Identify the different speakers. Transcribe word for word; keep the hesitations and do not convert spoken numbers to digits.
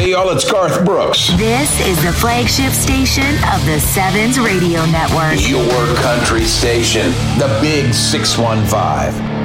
Speaker 1: Hey, y'all, it's Garth Brooks.
Speaker 2: This is the flagship station of the Sevens Radio Network.
Speaker 1: Your country station, the Big six one five.